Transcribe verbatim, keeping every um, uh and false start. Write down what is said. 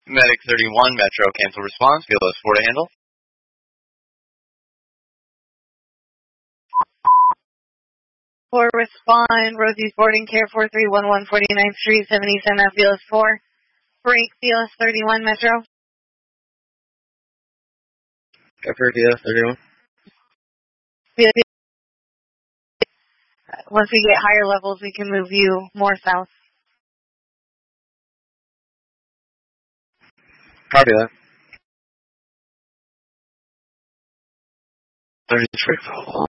Medic thirty-one, Metro, cancel response. B L S four to handle. four, respond. Rosie's boarding care four three one one forty-ninth Street, seventy-seven F B L S four. Break B L S thirty-one, Metro. Pepper, B L S thirty-one. Once we get higher levels, we can move you more south. Copy that. thirty-three.